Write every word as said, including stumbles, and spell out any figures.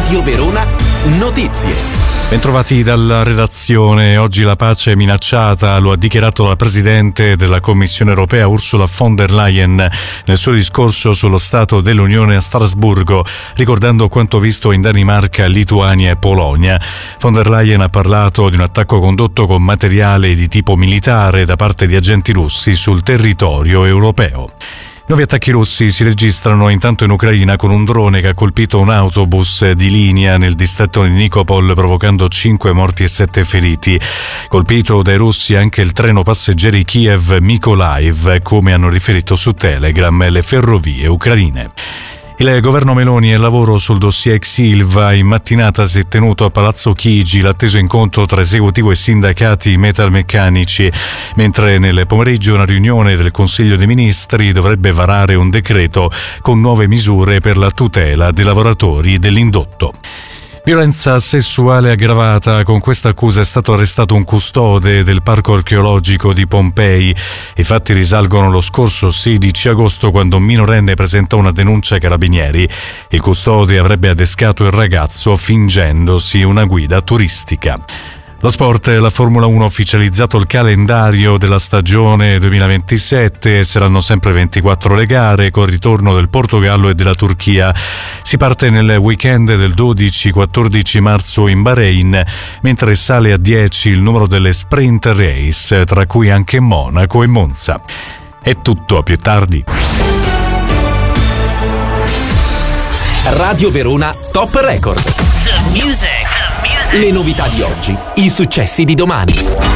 Radio Verona Notizie. Bentrovati dalla redazione. Oggi la pace è minacciata, lo ha dichiarato la Presidente della Commissione Europea Ursula von der Leyen nel suo discorso sullo Stato dell'Unione a Strasburgo, ricordando quanto visto in Danimarca, Lituania e Polonia. Von der Leyen ha parlato di un attacco condotto con materiale di tipo militare da parte di agenti russi sul territorio europeo. Nuovi attacchi russi si registrano intanto in Ucraina con un drone che ha colpito un autobus di linea nel distretto di Nikopol, provocando cinque morti e sette feriti. Colpito dai russi anche il treno passeggeri Kiev-Mykolaiv, come hanno riferito su Telegram le ferrovie ucraine. Il governo Meloni è al lavoro sul dossier ex Ilva. In mattinata si è tenuto a Palazzo Chigi l'atteso incontro tra esecutivo e sindacati metalmeccanici, mentre nel pomeriggio una riunione del Consiglio dei Ministri dovrebbe varare un decreto con nuove misure per la tutela dei lavoratori dell'indotto. Violenza sessuale aggravata. Con questa accusa è stato arrestato un custode del Parco Archeologico di Pompei. I fatti risalgono allo scorso sedici agosto, quando un minorenne presentò una denuncia ai carabinieri. Il custode avrebbe adescato il ragazzo fingendosi una guida turistica. Lo sport, la Formula uno ha ufficializzato il calendario della stagione duemilaventisette, saranno sempre ventiquattro le gare con il ritorno del Portogallo e della Turchia. Si parte nel weekend del dodici quattordici marzo in Bahrain, mentre sale a dieci il numero delle sprint race, tra cui anche Monaco e Monza. È tutto, a più tardi. Radio Verona Top Record. The music. Le novità di oggi, i successi di domani.